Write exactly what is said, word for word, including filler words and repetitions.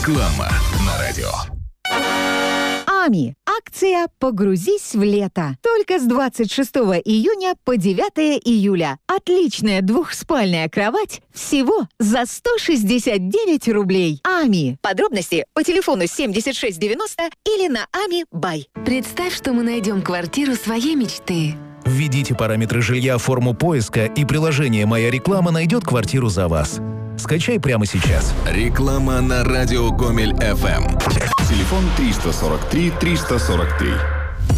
Реклама на радио. АМИ. Акция «Погрузись в лето». Только с двадцать шестого июня по девятое июля. Отличная двухспальная кровать всего за сто шестьдесят девять рублей. АМИ. Подробности по телефону семьдесят шесть девяносто или на ами бай. Представь, что мы найдем квартиру своей мечты. Введите параметры жилья в форму поиска, и приложение «Моя реклама» найдет квартиру за вас. Скачай прямо сейчас. Реклама на радио Гомель эф эм. Телефон триста сорок три триста сорок три.